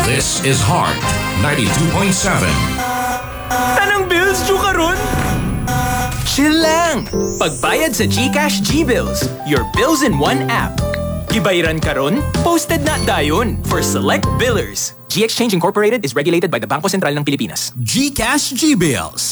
This is Heart 92.7. Tanang bills due karon? Chill lang! Pagbayad sa GCash G-Bills, your bills in one app. Gibayaran karon, posted na dayon for select billers. GXChange Incorporated is regulated by the Bangko Sentral ng Pilipinas. GCash G-Bills.